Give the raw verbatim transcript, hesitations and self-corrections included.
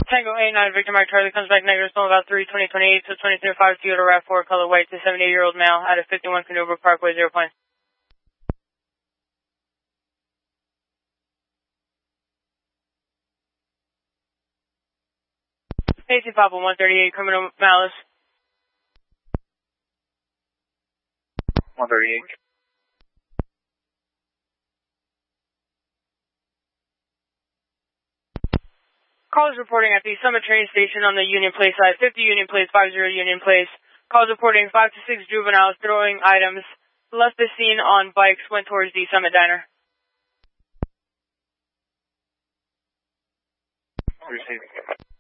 Tango eight nine, Victor Mike Charlie comes back negative, still about three twenty twenty-eight, so twenty-three oh five, Toyota RAV four, color white, to seventy-eight-year-old male, out of fifty-one Canoe Brook Parkway, zero point. A C Papa one thirty-eight, criminal malice. one thirty-eight. Calls reporting at the Summit train station on the Union Place side, fifty Union Place, fifty Union Place. Calls reporting five to six juveniles throwing items. Left the scene on bikes, went towards the Summit Diner. Receiving.